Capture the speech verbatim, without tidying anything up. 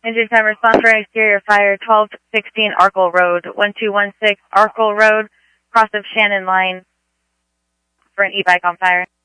Engine time response for exterior fire, twelve sixteen Arkle Road, one two one six Arkle Road, cross of Shannon Line for an e-bike on fire.